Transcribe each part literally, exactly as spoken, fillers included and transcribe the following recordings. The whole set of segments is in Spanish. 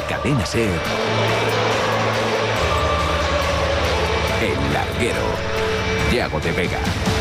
Cadena SER, El Larguero, Yago de Vega.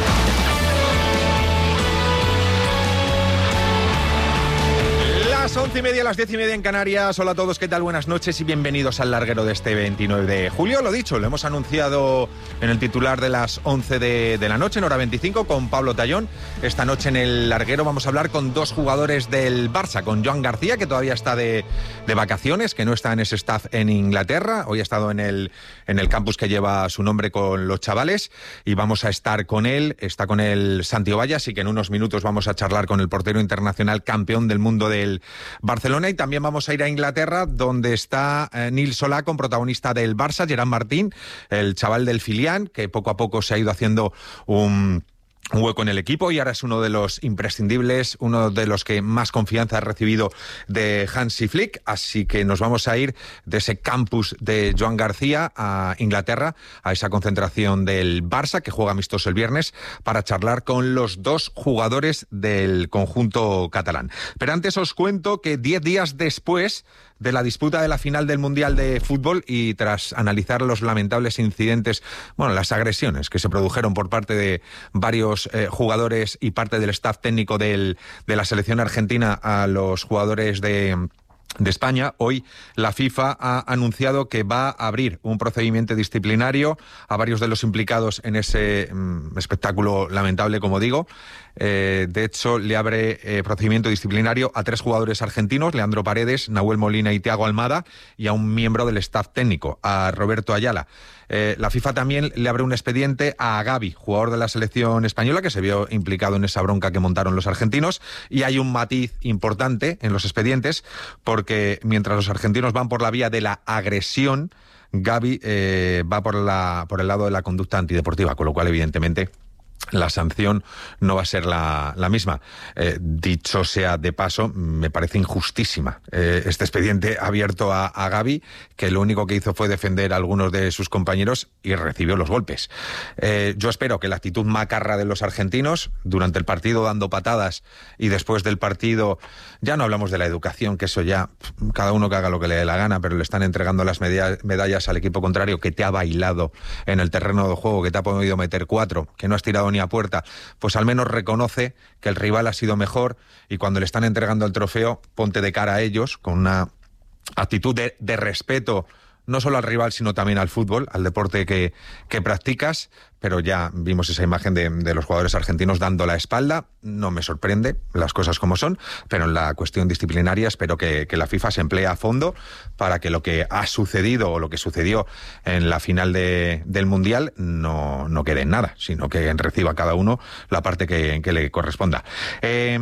Las once y media, las diez y media en Canarias. Hola a todos, ¿qué tal? Buenas noches y bienvenidos al Larguero de este veintinueve de julio. Lo dicho, lo hemos anunciado en el titular de las once de, de la noche, en hora veinticinco, con Pablo Tallón. Esta noche en el Larguero vamos a hablar con dos jugadores del Barça, con Joan García, que todavía está de, de vacaciones, que no está en ese staff en Inglaterra. Hoy ha estado en el, en el campus que lleva su nombre con los chavales y vamos a estar con él. Está con él Santi Ovallas y que en unos minutos vamos a charlar con el portero internacional campeón del mundo del Barcelona, y también vamos a ir a Inglaterra, donde está eh, Nil Solà, con protagonista del Barça, Gerard Martín, el chaval del filial, que poco a poco se ha ido haciendo un... un hueco en el equipo y ahora es uno de los imprescindibles, uno de los que más confianza ha recibido de Hansi Flick, así que nos vamos a ir de ese campus de Joan García a Inglaterra, a esa concentración del Barça, que juega amistoso el viernes, para charlar con los dos jugadores del conjunto catalán. Pero antes os cuento que diez días después de la disputa de la final del Mundial de Fútbol y tras analizar los lamentables incidentes, bueno, las agresiones que se produjeron por parte de varios eh, jugadores y parte del staff técnico del, de la selección argentina a los jugadores de... de España, hoy la FIFA ha anunciado que va a abrir un procedimiento disciplinario a varios de los implicados en ese mm, espectáculo lamentable, como digo. Eh, de hecho, le abre eh, procedimiento disciplinario a tres jugadores argentinos, Leandro Paredes, Nahuel Molina y Thiago Almada, y a un miembro del staff técnico, a Roberto Ayala. Eh, la FIFA también le abre un expediente a Gavi, jugador de la selección española, que se vio implicado en esa bronca que montaron los argentinos, y hay un matiz importante en los expedientes, porque mientras los argentinos van por la vía de la agresión, Gavi eh, va por, la, por el lado de la conducta antideportiva, con lo cual, evidentemente, la sanción no va a ser la, la misma. Eh, dicho sea de paso, me parece injustísima eh, este expediente abierto a, a Gavi, que lo único que hizo fue defender a algunos de sus compañeros y recibió los golpes. Eh, yo espero que la actitud macarra de los argentinos, durante el partido dando patadas y después del partido, ya no hablamos de la educación, que eso ya cada uno que haga lo que le dé la gana, pero le están entregando las medallas al equipo contrario, que te ha bailado en el terreno de juego, que te ha podido meter cuatro, que no has tirado ni a puerta, pues al menos reconoce que el rival ha sido mejor, y cuando le están entregando el trofeo, ponte de cara a ellos con una actitud de, de respeto, no solo al rival, sino también al fútbol, al deporte que, que practicas. Pero ya vimos esa imagen de, de los jugadores argentinos dando la espalda. No me sorprende, las cosas como son, pero en la cuestión disciplinaria espero que, que la FIFA se emplee a fondo para que lo que ha sucedido o lo que sucedió en la final de, del Mundial no, no quede en nada, sino que reciba cada uno la parte que, que le corresponda. Eh,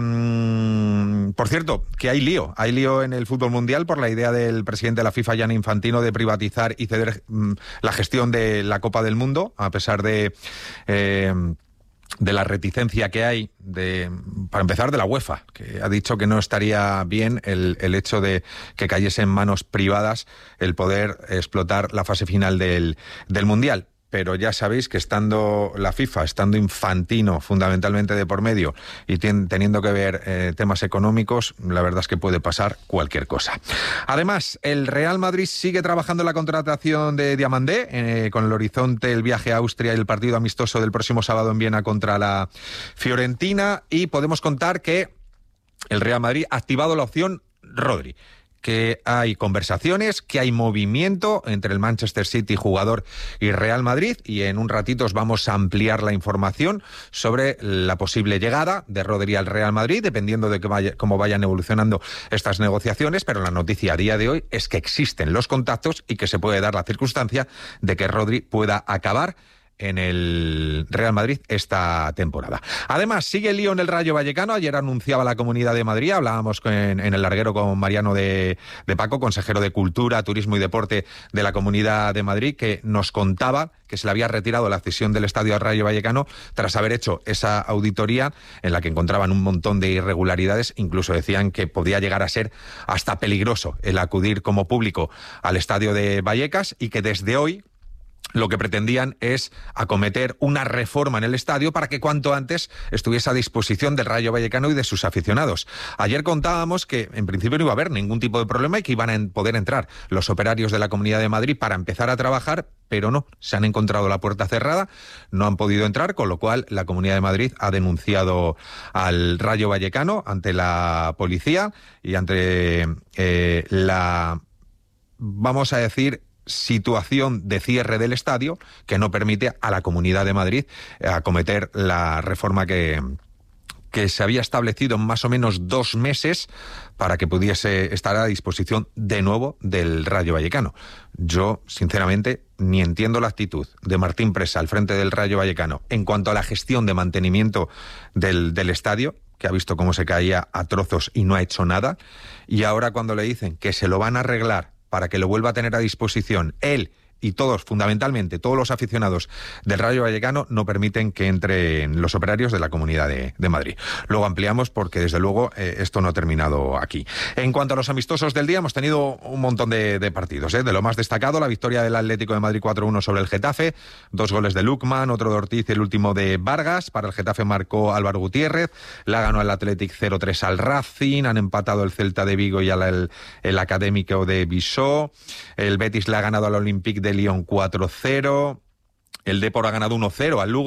por cierto, que hay lío, hay lío en el fútbol mundial por la idea del presidente de la FIFA, Gianni Infantino, de privatizar y ceder mm, la gestión de la Copa del Mundo, a pesar de Eh, de la reticencia que hay, de, para empezar, de la UEFA, que ha dicho que no estaría bien el, el hecho de que cayese en manos privadas el poder explotar la fase final del, del Mundial. Pero ya sabéis que estando la FIFA, estando Infantino fundamentalmente de por medio y ten, teniendo que ver eh, temas económicos, la verdad es que puede pasar cualquier cosa. Además, el Real Madrid sigue trabajando en la contratación de Diamandé, eh, con el horizonte el viaje a Austria y el partido amistoso del próximo sábado en Viena contra la Fiorentina, y podemos contar que el Real Madrid ha activado la opción Rodri, que hay conversaciones, que hay movimiento entre el Manchester City, jugador, y Real Madrid, y en un ratito os vamos a ampliar la información sobre la posible llegada de Rodri al Real Madrid, dependiendo de que vaya, cómo vayan evolucionando estas negociaciones, pero la noticia a día de hoy es que existen los contactos y que se puede dar la circunstancia de que Rodri pueda acabar en el Real Madrid esta temporada. Además, sigue el lío en el Rayo Vallecano. Ayer anunciaba la Comunidad de Madrid, hablábamos en, en el Larguero con Mariano de, de Paco, consejero de Cultura, Turismo y Deporte de la Comunidad de Madrid, que nos contaba que se le había retirado la cesión del estadio al Rayo Vallecano tras haber hecho esa auditoría en la que encontraban un montón de irregularidades. Incluso decían que podía llegar a ser hasta peligroso el acudir como público al estadio de Vallecas, y que desde hoy lo que pretendían es acometer una reforma en el estadio para que cuanto antes estuviese a disposición del Rayo Vallecano y de sus aficionados. Ayer contábamos que en principio no iba a haber ningún tipo de problema y que iban a poder entrar los operarios de la Comunidad de Madrid para empezar a trabajar, pero no, se han encontrado la puerta cerrada, no han podido entrar, con lo cual la Comunidad de Madrid ha denunciado al Rayo Vallecano ante la policía y ante eh, la, vamos a decir, situación de cierre del estadio que no permite a la Comunidad de Madrid acometer la reforma que, que se había establecido en más o menos dos meses para que pudiese estar a disposición de nuevo del Rayo Vallecano. Yo, sinceramente, ni entiendo la actitud de Martín Presa al frente del Rayo Vallecano en cuanto a la gestión de mantenimiento del, del estadio, que ha visto cómo se caía a trozos y no ha hecho nada, y ahora cuando le dicen que se lo van a arreglar para que lo vuelva a tener a disposición él y todos, fundamentalmente, todos los aficionados del Rayo Vallecano, no permiten que entren los operarios de la Comunidad de, de Madrid. Luego ampliamos porque, desde luego, eh, esto no ha terminado aquí. En cuanto a los amistosos del día, hemos tenido un montón de, de partidos. ¿eh? De lo más destacado, la victoria del Atlético de Madrid cuatro uno sobre el Getafe, dos goles de Lukman, otro de Ortiz y el último de Vargas. Para el Getafe marcó Álvaro Gutiérrez, la ganó el Athletic cero tres al Racing, han empatado el Celta de Vigo y el, el Académico de Visó, el Betis le ha ganado al Olympique de Lyon cuatro cero, el Depor ha ganado uno cero al Lugo.